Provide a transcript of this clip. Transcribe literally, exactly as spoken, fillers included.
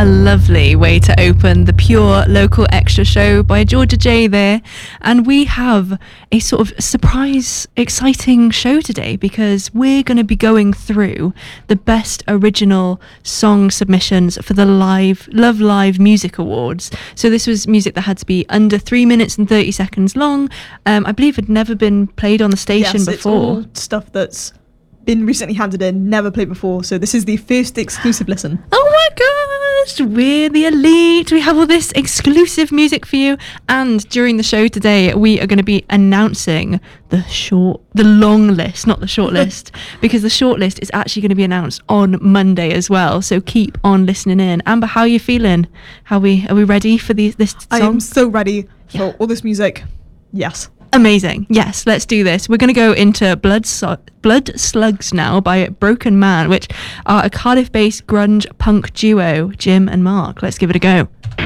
a lovely way to open the Pure Local Extra show by Georgia J there. And we have a sort of surprise, exciting show today because we're going to be going through the best original song submissions for the Live Love Live Music Awards. So this was music that had to be under three minutes and thirty seconds long. Um, I believe had never been played on the station yes, before. It's all stuff that's been recently handed in, never played before, so this is the first exclusive listen. Oh my gosh, we're the elite. We have all this exclusive music for you, and during the show today we are going to be announcing the short the long list, not the short list, because the short list is actually going to be announced on Monday as well, so keep on listening in. Amber, how are you feeling? How are we are we ready for these this song? I am so ready for Yeah. all this music. Yes. Amazing. Yes, let's do this. We're going to go into Blood Su- Blood Slugs now by Broken Man, which are a Cardiff-based grunge punk duo, Jim and Mark. Let's give it a go.